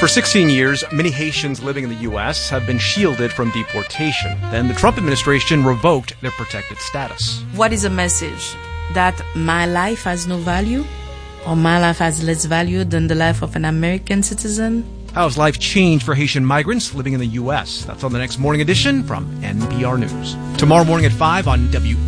For 16 years, many Haitians living in the U.S. have been shielded from deportation. Then the Trump administration revoked their protected status. What is a message? That my life has no value? Or my life has less value than the life of an American citizen? How has life changed for Haitian migrants living in the U.S.? That's on the next Morning Edition from NPR News. Tomorrow morning at 5 on